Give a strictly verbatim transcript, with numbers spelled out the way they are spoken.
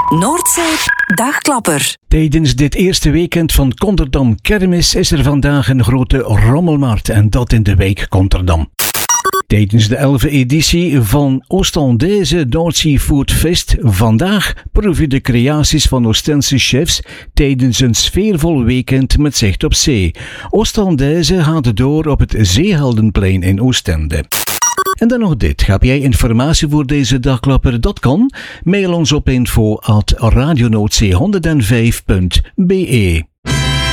Noordzee Dagklapper. Tijdens dit eerste weekend van Konterdam Kermis is er vandaag een grote rommelmarkt en dat in de wijk Konterdam. Tijdens de elfde editie van Oostendaise Noordzee Food Fest vandaag proef je de creaties van Oostense chefs tijdens een sfeervol weekend met zicht op zee. Oostendaise gaat door op het Zeeheldenplein in Oostende. En dan nog dit. Heb jij informatie voor deze dagklapper? Dat kan. Mail ons op info at radionoordzee honderdvijf punt be.